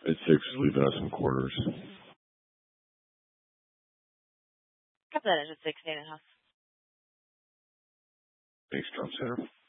At 6 is leaving us in quarters. Got that at 16.5. Thanks, Trump Center.